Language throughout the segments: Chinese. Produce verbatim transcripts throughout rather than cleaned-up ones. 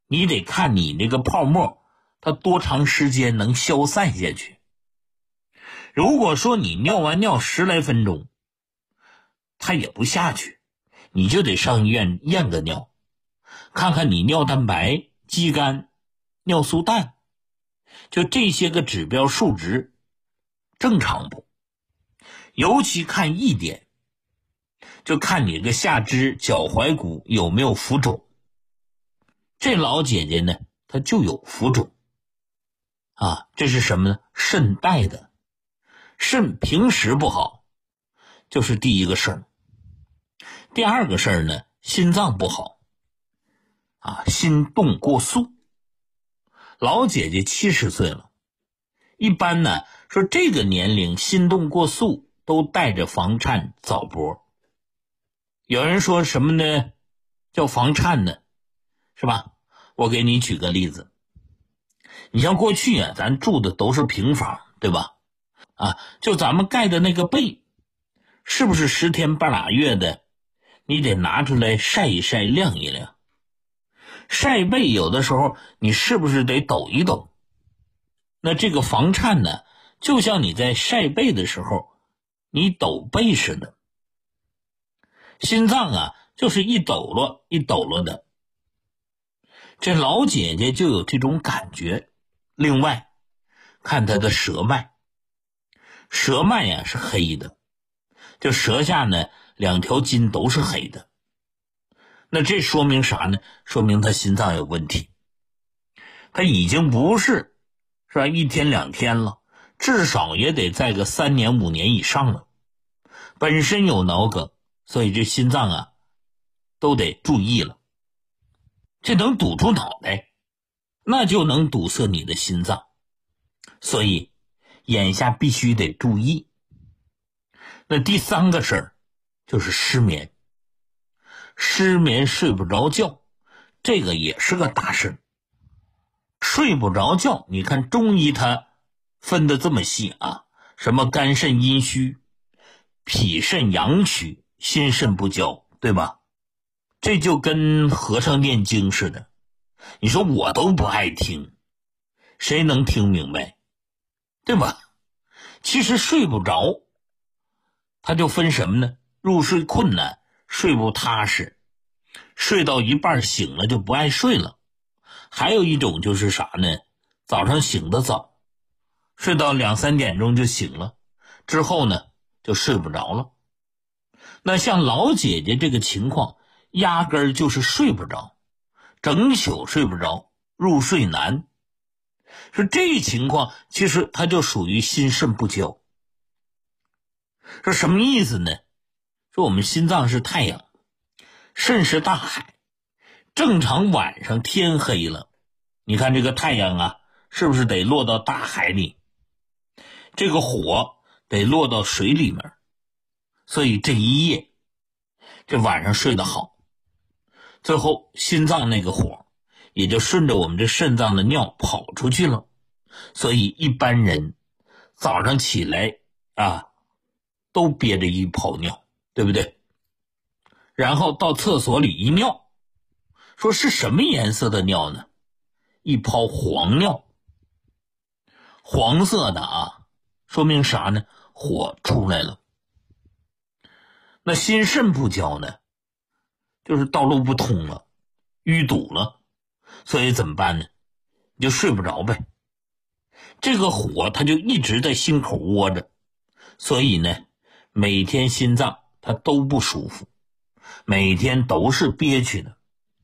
你得看你那个泡沫它多长时间能消散下去。如果说你尿完尿十来分钟它也不下去，你就得上医院验个尿，看看你尿蛋白、肌酐、尿素氮，就这些个指标数值正常不？尤其看一点，就看你个下肢脚踝骨有没有浮肿。这老姐姐呢，她就有浮肿啊，这是什么呢？肾带的。肾平时不好，就是第一个事儿。第二个事儿呢，心脏不好啊，心动过速。老姐姐七十岁了，一般呢说这个年龄心动过速都带着房颤早搏。有人说什么呢？叫房颤呢，是吧？我给你举个例子，你像过去啊，咱住的都是平房，对吧？啊，就咱们盖的那个被，是不是十天半拉月的，你得拿出来晒一晒、晾一晾。晒被有的时候你是不是得抖一抖？那这个房颤呢，就像你在晒被的时候你抖被似的。心脏啊，就是一抖落一抖落的。这老姐姐就有这种感觉。另外看她的舌脉，舌脉呀、啊、是黑的，就舌下呢两条筋都是黑的。那这说明啥呢？说明她心脏有问题。她已经不是是吧一天两天了，至少也得在个三年五年以上了。本身有脑梗，所以这心脏啊都得注意了。这能堵住脑袋，那就能堵塞你的心脏，所以眼下必须得注意。那第三个事儿就是失眠，失眠睡不着觉，这个也是个大事。睡不着觉，你看中医它分得这么细啊，什么肝肾阴虚、脾肾阳虚、心肾不交，对吧？这就跟和尚念经似的，你说我都不爱听，谁能听明白，对吧？其实睡不着它就分什么呢？入睡困难，睡不踏实，睡到一半醒了就不爱睡了。还有一种就是啥呢？早上醒得早，睡到两三点钟就醒了，之后呢就睡不着了。那像老姐姐这个情况，压根儿就是睡不着，整宿睡不着，入睡难。说这情况其实它就属于心肾不交。说什么意思呢？说我们心脏是太阳，肾是大海，正常晚上天黑了，你看这个太阳啊是不是得落到大海里，这个火得落到水里面，所以这一夜这晚上睡得好，最后心脏那个火也就顺着我们这肾脏的尿跑出去了。所以一般人早上起来啊都憋着一泡尿，对不对？然后到厕所里一尿，说是什么颜色的尿呢？一泡黄尿，黄色的啊，说明啥呢？火出来了。那心肾不交呢，就是道路不通了，淤堵了，所以怎么办呢？你就睡不着呗。这个火它就一直在心口窝着，所以呢每天心脏它都不舒服，每天都是憋屈的。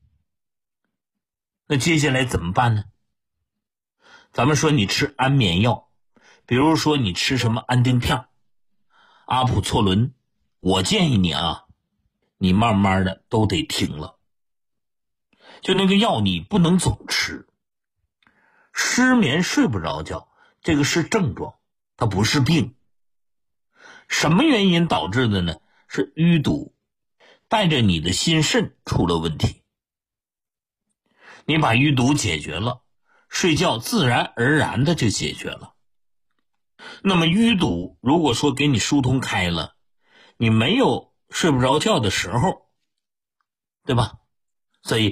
那接下来怎么办呢？咱们说你吃安眠药，比如说你吃什么安定片、阿普唑仑，我建议你啊你慢慢的都得停了。就那个药你不能总吃。失眠睡不着觉，这个是症状，它不是病。什么原因导致的呢？是淤堵，带着你的心肾出了问题。你把淤堵解决了，睡觉自然而然的就解决了。那么淤堵如果说给你疏通开了，你没有睡不着觉的时候，对吧？所以